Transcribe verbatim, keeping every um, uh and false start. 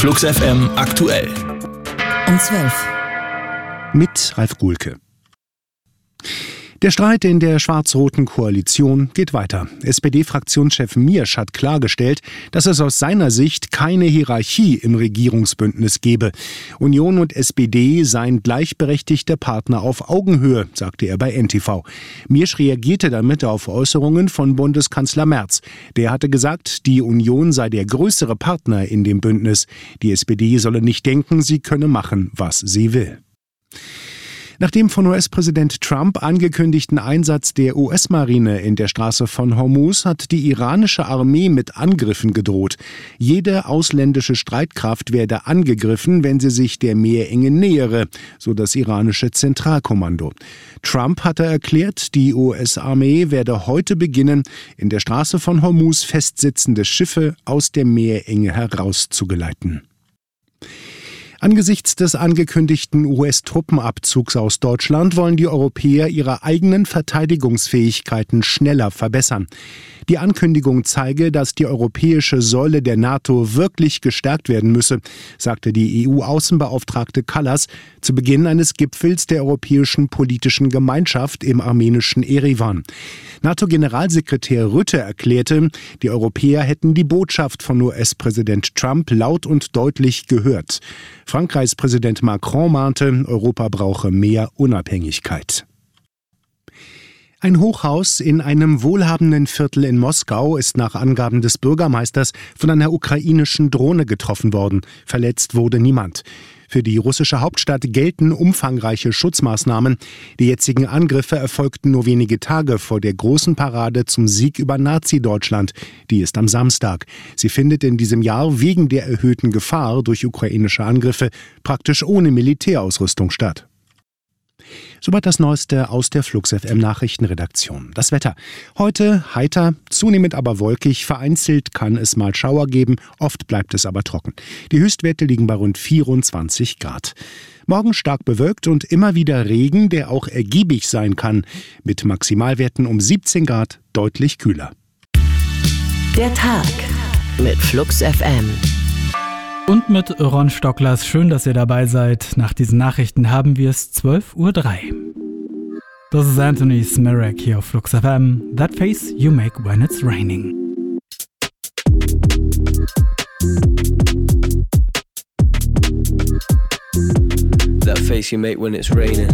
Flux F M aktuell. Um zwölf. Mit Ralf Guhlke. Der Streit in der schwarz-roten Koalition geht weiter. S P D-Fraktionschef Miersch hat klargestellt, dass es aus seiner Sicht keine Hierarchie im Regierungsbündnis gebe. Union und S P D seien gleichberechtigte Partner auf Augenhöhe, sagte er bei N T V. Miersch reagierte damit auf Äußerungen von Bundeskanzler Merz. Der hatte gesagt, die Union sei der größere Partner in dem Bündnis. Die S P D solle nicht denken, sie könne machen, was sie will. Nach dem von U S-Präsident Trump angekündigten Einsatz der U S-Marine in der Straße von Hormuz hat die iranische Armee mit Angriffen gedroht. Jede ausländische Streitkraft werde angegriffen, wenn sie sich der Meerenge nähere, so das iranische Zentralkommando. Trump hatte erklärt, die U S-Armee werde heute beginnen, in der Straße von Hormuz festsitzende Schiffe aus der Meerenge herauszugeleiten. Angesichts des angekündigten U S-Truppenabzugs aus Deutschland wollen die Europäer ihre eigenen Verteidigungsfähigkeiten schneller verbessern. Die Ankündigung zeige, dass die europäische Säule der NATO wirklich gestärkt werden müsse, sagte die E U-Außenbeauftragte Kallas zu Beginn eines Gipfels der Europäischen Politischen Gemeinschaft im armenischen Erivan. NATO-Generalsekretär Rutte erklärte, die Europäer hätten die Botschaft von U S-Präsident Trump laut und deutlich gehört. Frankreichs Präsident Macron mahnte, Europa brauche mehr Unabhängigkeit. Ein Hochhaus in einem wohlhabenden Viertel in Moskau ist nach Angaben des Bürgermeisters von einer ukrainischen Drohne getroffen worden. Verletzt wurde niemand. Für die russische Hauptstadt gelten umfangreiche Schutzmaßnahmen. Die jetzigen Angriffe erfolgten nur wenige Tage vor der großen Parade zum Sieg über Nazi-Deutschland. Die ist am Samstag. Sie findet in diesem Jahr wegen der erhöhten Gefahr durch ukrainische Angriffe praktisch ohne Militärausrüstung statt. Soweit das Neueste aus der Flux F M Nachrichtenredaktion. Das Wetter. Heute heiter, zunehmend aber wolkig. Vereinzelt kann es mal Schauer geben, oft bleibt es aber trocken. Die Höchstwerte liegen bei rund vierundzwanzig Grad. Morgen stark bewölkt und immer wieder Regen, der auch ergiebig sein kann. Mit Maximalwerten um siebzehn Grad deutlich kühler. Der Tag mit Flux F M. Und mit Ron Stocklers. Schön, dass ihr dabei seid. Nach diesen Nachrichten haben wir es zwölf Uhr drei. Das ist Anthony Smirek hier auf Flux F M. That face you make when it's raining. That face you make when it's raining.